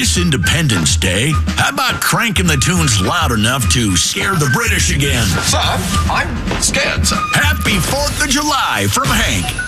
this Independence Day, how about cranking the tunes loud enough to scare the British again? Sir, I'm scared, sir. Happy 4th of July from Hank.